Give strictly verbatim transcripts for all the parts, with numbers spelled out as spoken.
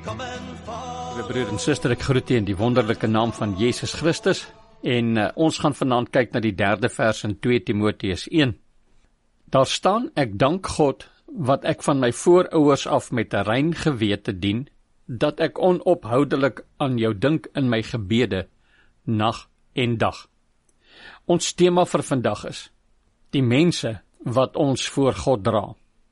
Liewe broer en suster, ek groet u in die wonderlike naam van Jesus Christus en uh, ons gaan vanaand kyk na die derde vers in twee Timoteus een. Daar staan, ek dank God wat ek van my voorouers af met 'n rein gewete dien, dat ek onophoudelik aan jou dink in my gebede, nag en dag. Ons tema vir vandag is, die mense wat ons voor God dra.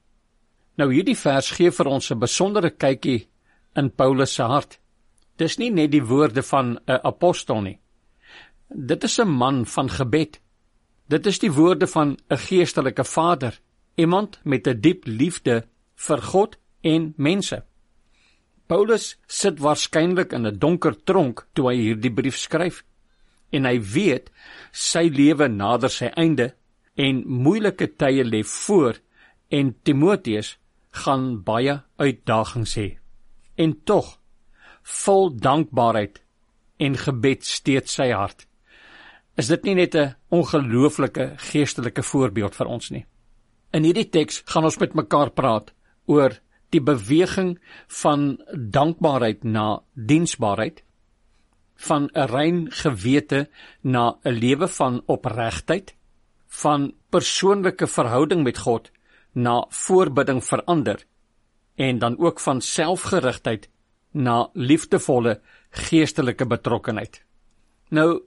Nou hierdie vers gee vir ons 'n besondere kykie in Paulus se hart. Dis nie net die woorde van 'n apostel nie. Dit is 'n man van gebed. Dit is die woorde van 'n geestelike vader, iemand met 'n diep liefde vir God en mense. Paulus sit waarskynlik in 'n donker tronk toe hy hierdie brief skryf, en hy weet sy lewe nader sy einde en moeilike tye lê voor, en Timoteus gaan baie uitdagings hê. En tog, vol dankbaarheid en gebed steeds sy hart. Is dit nie net 'n ongelooflike geestelike voorbeeld vir ons nie? In hierdie teks gaan ons met mekaar praat oor die beweging van dankbaarheid na diensbaarheid, van 'n rein gewete na 'n lewe van opregtheid, van persoonlike verhouding met God na voorbidding vir ander, en dan ook van selfgerigtheid na liefdevolle geestelike betrokkenheid. Nou,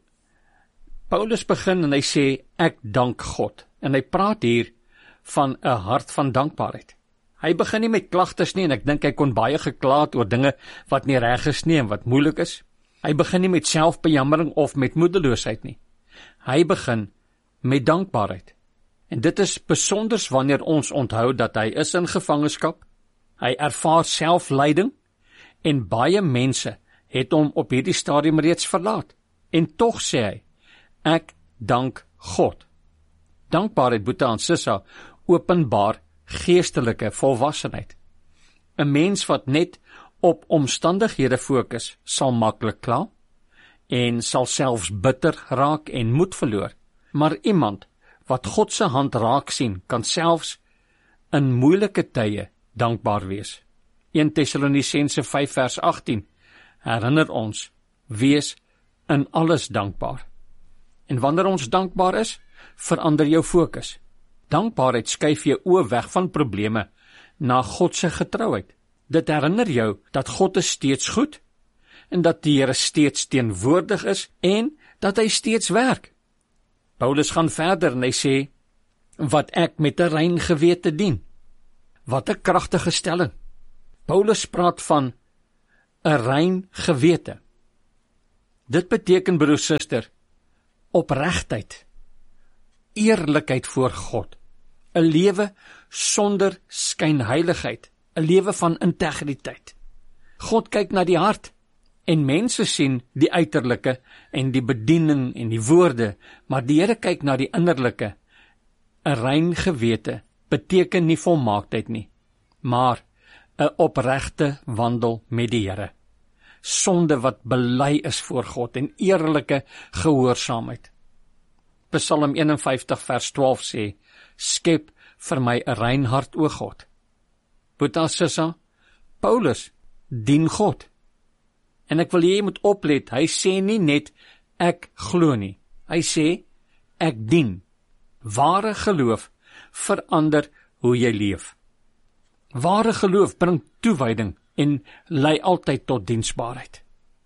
Paulus begin en hy sê, ek dank God, en hy praat hier van 'n hart van dankbaarheid. Hy begin nie met klagtes nie, en ek dink hy kon baie geklaat oor dinge wat nie reg is nie en wat moeilik is. Hy begin nie met selfbejammering of met moedeloosheid nie. Hy begin met dankbaarheid. En dit is besonders wanneer ons onthou dat hy is in gevangenskap, hy ervaar selflyding, en baie mense het hom op hierdie stadium reeds verlaat. En tog sê hy, ek dank God. Dankbaarheid, boete en sissa, openbaar geestelike volwassenheid. 'n Mens wat net op omstandighede fokus, sal maklik kla, en sal selfs bitter raak en moed verloor. Maar iemand wat God se hand raak sien, kan selfs in moeilike tye dankbaar wees. Eerste Tessalonisense vyf vers agttien herinner ons, wees in alles dankbaar. En wanneer ons dankbaar is, verander jou fokus. Dankbaarheid skuif jou oë weg van probleme na God se getrouheid. Dit herinner jou dat God is steeds goed, en dat die Here steeds teenwoordig is, en dat hy steeds werk. Paulus gaan verder en hy sê, wat ek met 'n rein gewete dien. Wat 'n kragtige stelling. Paulus praat van 'n rein gewete. Dit beteken, broer, suster, opregtheid, eerlikheid voor God, 'n lewe sonder skynheiligheid, 'n lewe van integriteit. God kyk na die hart, en mense sien die uiterlike en die bediening en die woorde, maar die Here kyk na die innerlike. 'n Rein gewete beteken nie volmaaktheid nie, maar 'n opregte wandel met die Here. Sonde wat bely is voor God en eerlike gehoorsaamheid. Psalm een en vyftig vers twaalf sê, skep vir my 'n rein hart, o God. Boeta sissa, Paulus dien God. En ek wil jy moet oplet, hy sê nie net, ek glo nie. Hy sê, ek dien. Ware geloof verander hoe jy leef. Ware geloof bring toewyding en lei altyd tot diensbaarheid.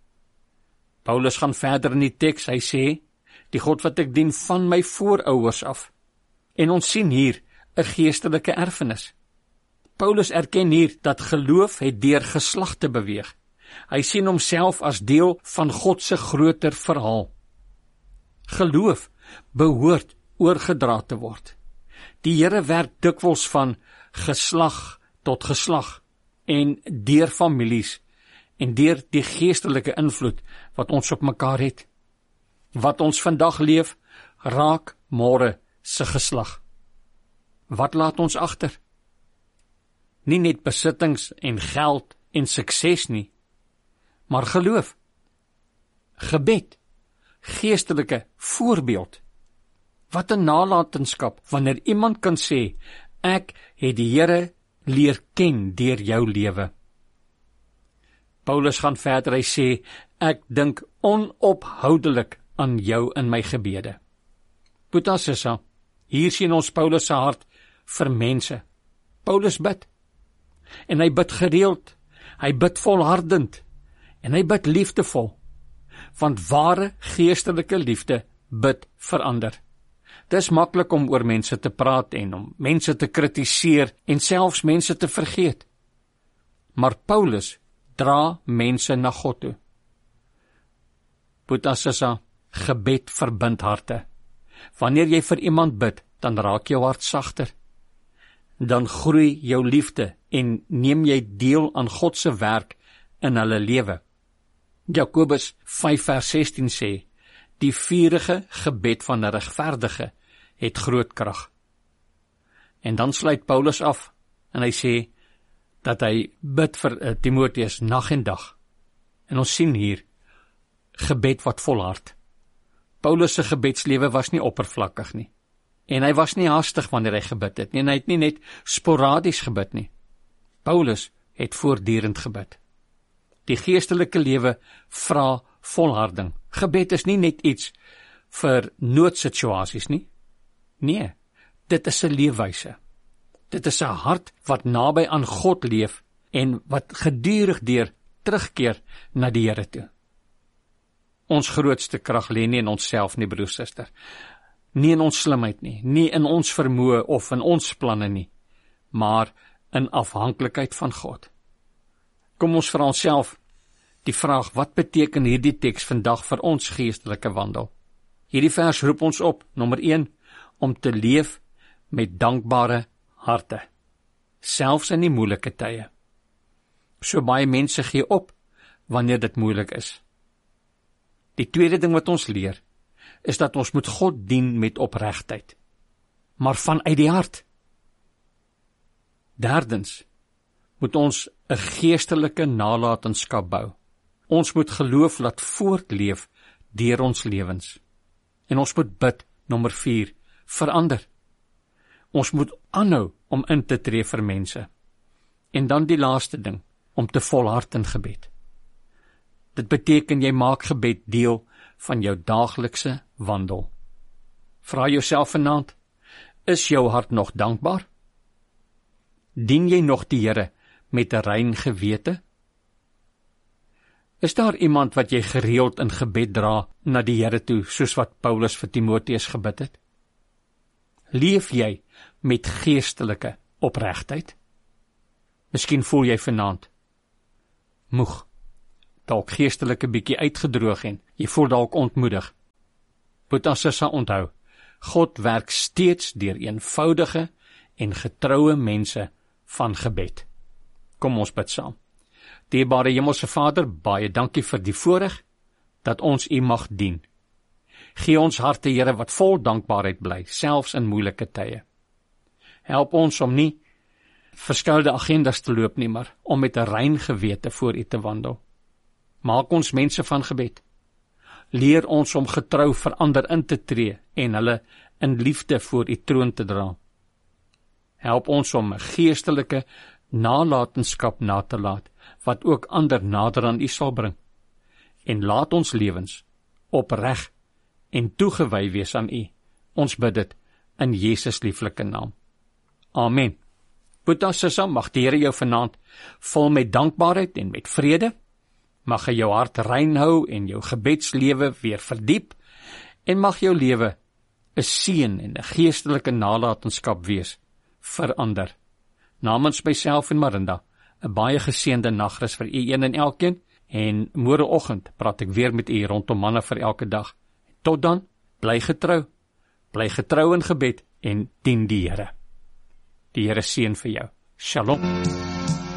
Paulus gaan verder in die teks, hy sê, die God wat ek dien van my voorouers af. En ons sien hier 'n geestelike erfenis. Paulus erken hier dat geloof het deur geslagte beweeg. Hy sien homself as deel van God se groter verhaal. Geloof behoort oorgedra te word. Die Here werk dikwels van geslag tot geslag, en deur families, en deur die geestelike invloed wat ons op mekaar het. Wat ons vandag leef, raak môre se geslag. Wat laat ons agter? Nie net besittings en geld en sukses nie, maar geloof, gebed, geestelike voorbeeld. Wat 'n nalatenskap wanneer iemand kan sê, ek het die Here leer ken deur jou lewe. Paulus gaan verder, hy sê, ek dink onophoudelik aan jou in my gebede. Boeta sissa, hier sien ons Paulus se hart vir mense. Paulus bid, en hy bid gereeld, hy bid volhardend, en hy bid liefdevol, want ware geestelike liefde bid verander. Dis maklik om oor mense te praat en om mense te kritiseer en selfs mense te vergeet. Maar Paulus dra mense na God toe. Boeta sissa, gebed verbind harte. Wanneer jy vir iemand bid, dan raak jou hart sagter. Dan groei jou liefde en neem jy deel aan God se werk in hulle lewe. Jakobus vyf vers sestien sê, die vurige gebed van 'n regverdige het groot krag. En dan sluit Paulus af en hy sê dat hy bid vir uh, Timoteus nag en dag. En ons sien hier gebed wat volhard. Paulus se gebedslewe was nie oppervlakkig nie. En hy was nie haastig wanneer hy gebid het nie, en hy het nie net sporadies gebid nie. Paulus het voortdurend gebid. Die geestelike lewe vra volharding. Gebed is nie net iets vir noodsituasies nie. Nee, dit is 'n leefwyse. Dit is 'n hart wat naby aan God leef en wat gedurig deur terugkeer na die Here toe. Ons grootste krag lê nie in onsself nie, broer, suster. Nie in ons slimheid nie, nie in ons vermoë of in ons planne nie, maar in afhanklikheid van God. Kom ons vra onsself die vraag, wat beteken hierdie teks vandag vir ons geestelike wandel? Hierdie vers roep ons op, nommer een, om te leef met dankbare harte, selfs in die moeilike tye. So baie mense gee op wanneer dit moeilik is. Die tweede ding wat ons leer, is dat ons moet God dien met opregtheid, maar vanuit die hart. Derdens, moet ons 'n geestelike nalatenskap bou. Ons moet geloof laat voortleef deur ons lewens. En ons moet bid, nommer vier, verander. Ons moet aanhou om in te tree vir mense. En dan die laaste ding, om te volhard in gebed. Dit beteken jy maak gebed deel van jou daaglikse wandel. Vra jouself vanaand, is jou hart nog dankbaar? Dien jy nog die Here met 'n rein gewete? Is daar iemand wat jy gereeld in gebed dra na die Here toe, soos wat Paulus vir Timoteus gebid het? Leef jy met geestelike opregtheid? Miskien voel jy vanaand moeg, dalk geestelike bietjie uitgedroog en jy voel dalk ontmoedig. Boeta sissa, onthou, God werk steeds deur eenvoudige en getroue mense van gebed. Kom ons bid saam. Dierbare Hemelse Vader, baie dankie vir die voorreg dat ons U mag dien. Gee ons harte, Here, wat vol dankbaarheid bly, selfs in moeilike tye. Help ons om nie verskuilde agendas te loop nie, maar om met 'n rein gewete voor U te wandel. Maak ons mense van gebed. Leer ons om getrou vir ander in te tree en hulle in liefde voor U troon te dra. Help ons om 'n geestelike nalatenskap na te laat, wat ook ander nader aan U sal bring. En laat ons lewens opreg en toegewy wees aan U. Ons bid dit in Jesus lieflike naam. Amen. Boeta sissa, mag die Here jou vanaand vol met dankbaarheid en met vrede. Mag hy jou hart rein hou en jou gebedslewe weer verdiep, en mag jou lewe 'n seën en 'n geestelike nalatenskap wees vir ander. Namens myself en Marinda, 'n baie geseënde nagrus vir u een en elkeen, en môreoggend praat ek weer met u rondom manne vir elke dag. Tot dan, bly getrou, bly getrou in gebed en dien die Here. Die Here seën vir jou. Shalom.